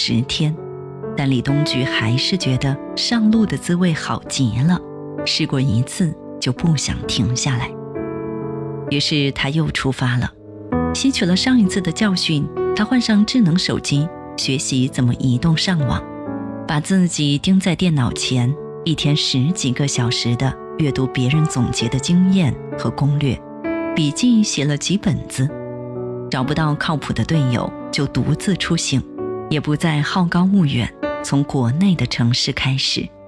10天，但李东菊还是觉得上路的滋味好极了，试过一次就不想停下来。于是他又出发了，吸取了上一次的教训，他换上智能手机，学习怎么移动上网，把自己盯在电脑前，一天10几个小时的阅读别人总结的经验和攻略，笔记写了几本子。找不到靠谱的队友，就独自出行，也不再好高骛远，从国内的城市开始。